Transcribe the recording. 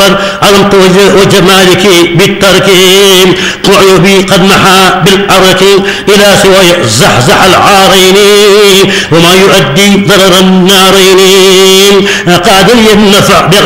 البصر عظمت وجمالك بالترك وعيوبي قد محى بالحرك إلى سوى زحزح العارين وما يؤدي ضرر النارين قاد لي النفع